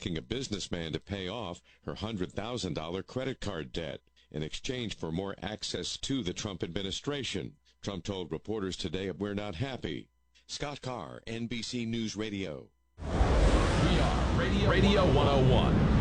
asking a businessman to pay off her $100,000 credit card debt in exchange for more access to the Trump administration. Trump told reporters today, "We're not happy." Scott Carr, NBC News Radio. We are Radio 101.